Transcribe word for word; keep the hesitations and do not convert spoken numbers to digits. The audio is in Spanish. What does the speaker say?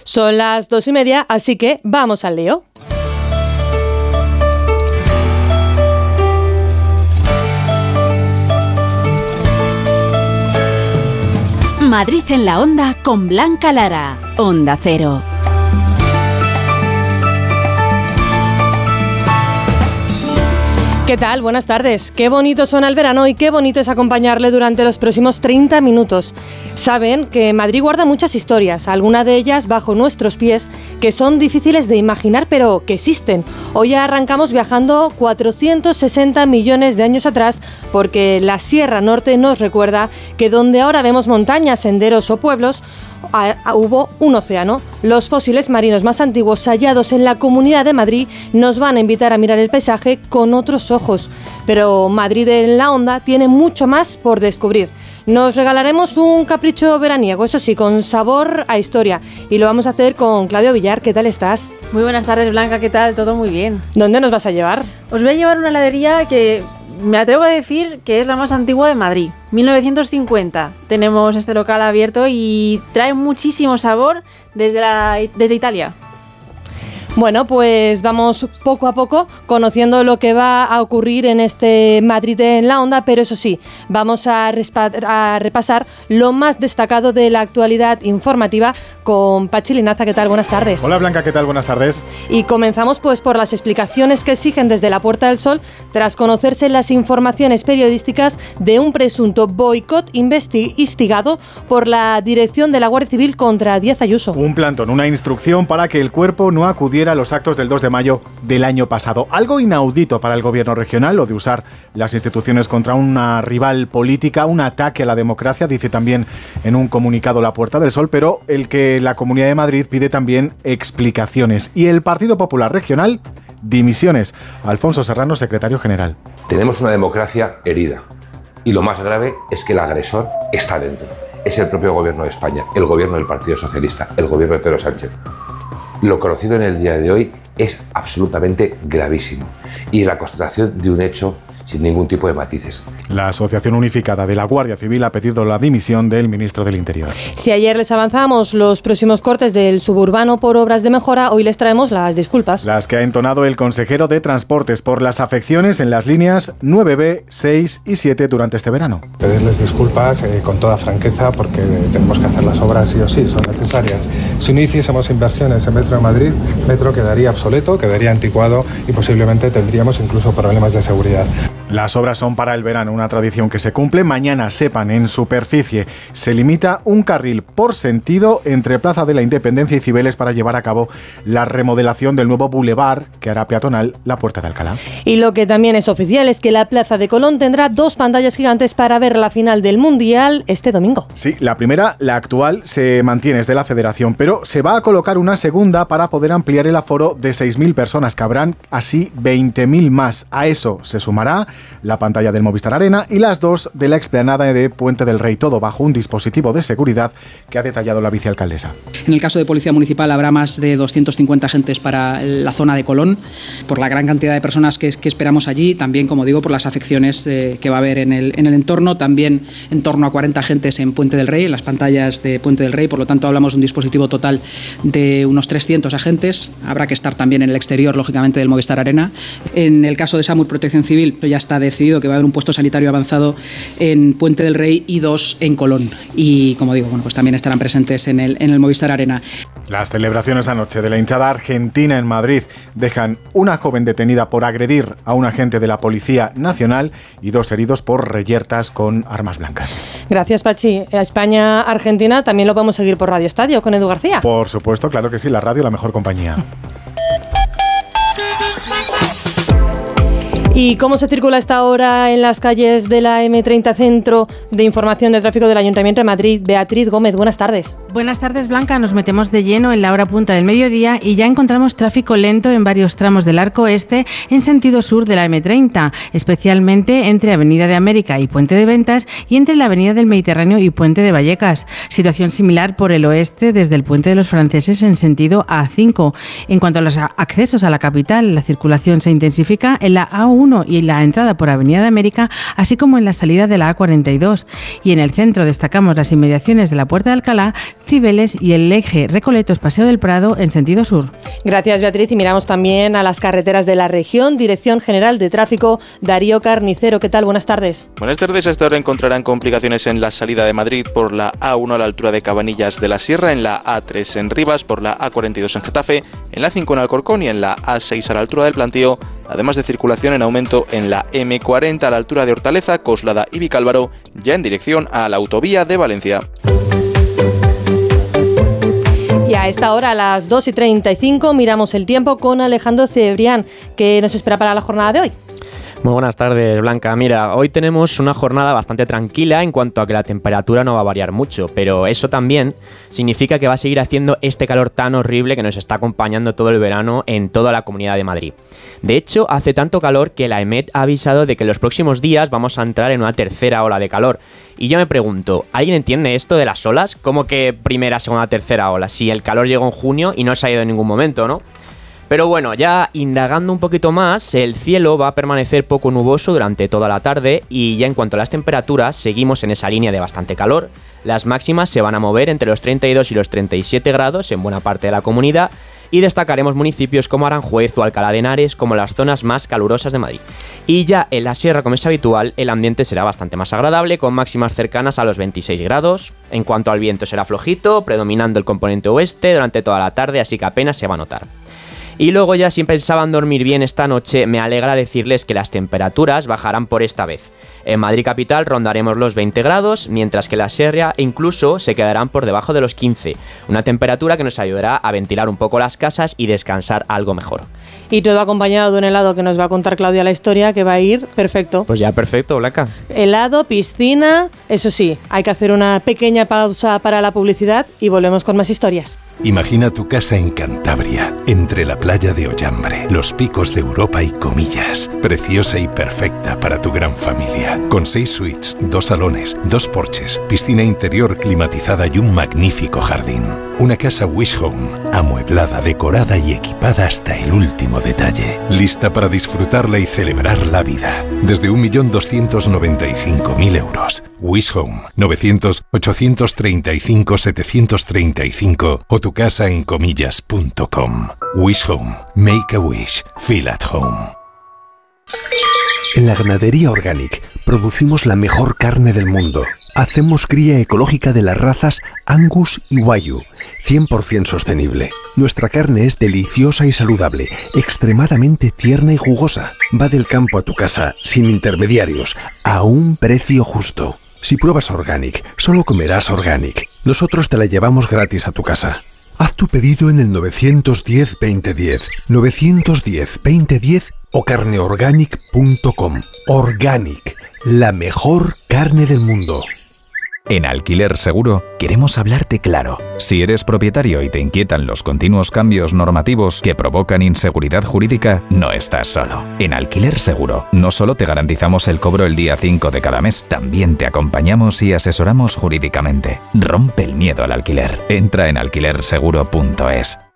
Son las dos y media, así que vamos al lío. Madrid en la Onda con Blanca Lara. Onda Cero. ¿Qué tal? Buenas tardes. Qué bonito suena el verano y qué bonito es acompañarle durante los próximos treinta minutos. Saben que Madrid guarda muchas historias, algunas de ellas bajo nuestros pies, que son difíciles de imaginar, pero que existen. Hoy arrancamos viajando cuatrocientos sesenta millones de años atrás, porque la Sierra Norte nos recuerda que donde ahora vemos montañas, senderos o pueblos, A, a, hubo un océano. Los fósiles marinos más antiguos hallados en la Comunidad de Madrid nos van a invitar a mirar el paisaje con otros ojos. Pero Madrid en la Onda tiene mucho más por descubrir. Nos regalaremos un capricho veraniego, eso sí, con sabor a historia. Y lo vamos a hacer con Claudio Villar. ¿Qué tal estás? Muy buenas tardes, Blanca. ¿Qué tal? Todo muy bien. ¿Dónde nos vas a llevar? Os voy a llevar una heladería que me atrevo a decir que es la más antigua de Madrid. mil novecientos cincuenta tenemos este local abierto y trae muchísimo sabor desde, la, desde Italia. Bueno, pues vamos poco a poco conociendo lo que va a ocurrir en este Madrid en la Onda, pero eso sí, vamos a, respa- a repasar lo más destacado de la actualidad informativa con Pachi Linaza. ¿Qué tal? Buenas tardes. Hola Blanca, ¿qué tal? Buenas tardes. Y comenzamos pues por las explicaciones que exigen desde la Puerta del Sol tras conocerse las informaciones periodísticas de un presunto boicot investigado por la Dirección de la Guardia Civil contra Díaz Ayuso. Un plantón, una instrucción para que el cuerpo no acudiera a los actos del dos de mayo del año pasado. Algo inaudito para el gobierno regional, lo de usar las instituciones contra una rival política, un ataque a la democracia, dice también en un comunicado la Puerta del Sol, pero el que la Comunidad de Madrid pide también explicaciones. Y el Partido Popular Regional, dimisiones. Alfonso Serrano, secretario general. Tenemos una democracia herida y lo más grave es que el agresor está dentro. Es el propio gobierno de España, el gobierno del Partido Socialista, el gobierno de Pedro Sánchez. Lo conocido en el día de hoy es absolutamente gravísimo y la constatación de un hecho sin ningún tipo de matices. La Asociación Unificada de la Guardia Civil ha pedido la dimisión del ministro del Interior. Si ayer les avanzamos los próximos cortes del suburbano por obras de mejora, hoy les traemos las disculpas. Las que ha entonado el consejero de Transportes por las afecciones en las líneas nueve B, seis y siete durante este verano. Pedirles disculpas eh, con toda franqueza porque tenemos que hacer las obras sí o sí, son necesarias. Si no hiciésemos inversiones en Metro de Madrid, Metro quedaría obsoleto, quedaría anticuado y posiblemente tendríamos incluso problemas de seguridad. Las obras son para el verano, una tradición que se cumple. Mañana, sepan, en superficie se limita un carril por sentido entre Plaza de la Independencia y Cibeles para llevar a cabo la remodelación del nuevo bulevar que hará peatonal la Puerta de Alcalá. Y lo que también es oficial es que la Plaza de Colón tendrá dos pantallas gigantes para ver la final del Mundial este domingo. Sí, la primera, la actual, se mantiene, es de la Federación, pero se va a colocar una segunda para poder ampliar el aforo de seis mil personas, que habrán así veinte mil más. A eso se sumará la pantalla del Movistar Arena y las dos de la explanada de Puente del Rey, todo bajo un dispositivo de seguridad que ha detallado la vicealcaldesa. En el caso de Policía Municipal habrá más de doscientos cincuenta agentes para la zona de Colón, por la gran cantidad de personas que, que esperamos allí, también, como digo, por las afecciones eh, que va a haber en el, en el entorno, también en torno a cuarenta agentes en Puente del Rey, en las pantallas de Puente del Rey, por lo tanto hablamos de un dispositivo total de unos trescientos agentes. Habrá que estar también en el exterior, lógicamente, del Movistar Arena. En el caso de SAMUR Protección Civil, ya está decidido que va a haber un puesto sanitario avanzado en Puente del Rey y dos en Colón. Y, como digo, bueno, pues también estarán presentes en el, en el Movistar Arena. Las celebraciones anoche de la hinchada argentina en Madrid dejan una joven detenida por agredir a un agente de la Policía Nacional y dos heridos por reyertas con armas blancas. Gracias, Pachi. A España-Argentina también lo podemos seguir por Radio Estadio con Edu García. Por supuesto, claro que sí, la radio, la mejor compañía. ¿Y cómo se circula esta hora en las calles de la eme treinta Centro de Información de Tráfico del Ayuntamiento de Madrid? Beatriz Gómez, buenas tardes. Buenas tardes, Blanca. Nos metemos de lleno en la hora punta del mediodía y ya encontramos tráfico lento en varios tramos del Arco Este en sentido sur de la eme treinta, especialmente entre Avenida de América y Puente de Ventas y entre la Avenida del Mediterráneo y Puente de Vallecas. Situación similar por el oeste desde el Puente de los Franceses en sentido A cinco. En cuanto a los accesos a la capital, la circulación se intensifica en la A uno uno y la entrada por Avenida de América, así como en la salida de la A cuarenta y dos. Y en el centro destacamos las inmediaciones de la Puerta de Alcalá, Cibeles y el eje Recoletos-Paseo del Prado en sentido sur. Gracias, Beatriz. Y miramos también a las carreteras de la región. Dirección General de Tráfico, Darío Carnicero. ¿Qué tal? Buenas tardes. Buenas tardes. A esta hora encontrarán complicaciones en la salida de Madrid por la A uno a la altura de Cabanillas de la Sierra, en la A tres en Rivas, por la A cuarenta y dos en Getafe, en la cinco en Alcorcón y en la A seis a la altura del Plantío, además de circulación en aumento en la eme cuarenta a la altura de Hortaleza, Coslada y Vicálvaro, ya en dirección a la autovía de Valencia. Y a esta hora, a las dos y treinta y cinco, miramos el tiempo con Alejandro Cebrián, que nos espera para la jornada de hoy. Muy buenas tardes, Blanca. Mira, hoy tenemos una jornada bastante tranquila en cuanto a que la temperatura no va a variar mucho, pero eso también significa que va a seguir haciendo este calor tan horrible que nos está acompañando todo el verano en toda la Comunidad de Madrid. De hecho, hace tanto calor que la EMET ha avisado de que en los próximos días vamos a entrar en una tercera ola de calor. Y yo me pregunto, ¿alguien entiende esto de las olas? ¿Cómo que primera, segunda, tercera ola? Si el calor llegó en junio y no se ha ido en ningún momento, ¿no? Pero bueno, ya indagando un poquito más, el cielo va a permanecer poco nuboso durante toda la tarde y ya en cuanto a las temperaturas, seguimos en esa línea de bastante calor. Las máximas se van a mover entre los treinta y dos y los treinta y siete grados en buena parte de la comunidad y destacaremos municipios como Aranjuez o Alcalá de Henares como las zonas más calurosas de Madrid. Y ya en la sierra, como es habitual, el ambiente será bastante más agradable, con máximas cercanas a los veintiséis grados. En cuanto al viento, será flojito, predominando el componente oeste durante toda la tarde, así que apenas se va a notar. Y luego ya, si pensaban dormir bien esta noche, me alegra decirles que las temperaturas bajarán por esta vez. En Madrid capital rondaremos los veinte grados, mientras que la sierra incluso se quedarán por debajo de los quince. Una temperatura que nos ayudará a ventilar un poco las casas y descansar algo mejor. Y todo acompañado de un helado que nos va a contar Claudia la historia, que va a ir perfecto. Pues ya perfecto, Blanca. Helado, piscina, eso sí, hay que hacer una pequeña pausa para la publicidad y volvemos con más historias. Imagina tu casa en Cantabria, entre la playa de Ollambre, los picos de Europa y Comillas. Preciosa y perfecta para tu gran familia. Con seis suites, dos salones, dos porches, piscina interior climatizada y un magnífico jardín. Una casa Wish Home, amueblada, decorada y equipada hasta el último detalle. Lista para disfrutarla y celebrar la vida. Desde un millón doscientos noventa y cinco mil euros. Wish Home, novecientos, ochocientos treinta y cinco, setecientos treinta y cinco o tu casa en comillas punto com. Wish Home. Make a wish. Feel at home. En la Ganadería Organic producimos la mejor carne del mundo. Hacemos cría ecológica de las razas Angus y Wagyu, cien por ciento sostenible. Nuestra carne es deliciosa y saludable, extremadamente tierna y jugosa. Va del campo a tu casa, sin intermediarios, a un precio justo. Si pruebas Organic, solo comerás Organic. Nosotros te la llevamos gratis a tu casa. Haz tu pedido en el nueve uno cero, veinte diez, nueve uno cero, veinte diez o carne organic punto com. Organic, la mejor carne del mundo. En Alquiler Seguro queremos hablarte claro. Si eres propietario y te inquietan los continuos cambios normativos que provocan inseguridad jurídica, no estás solo. En Alquiler Seguro no solo te garantizamos el cobro el día cinco de cada mes, también te acompañamos y asesoramos jurídicamente. Rompe el miedo al alquiler. Entra en alquiler seguro punto es.